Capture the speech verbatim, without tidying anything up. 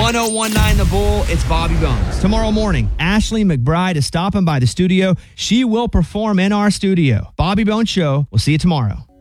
one oh one nine The Bull, it's Bobby Bones. Tomorrow morning, Ashley McBride is stopping by the studio. She will perform in our studio. Bobby Bones Show. We'll see you tomorrow.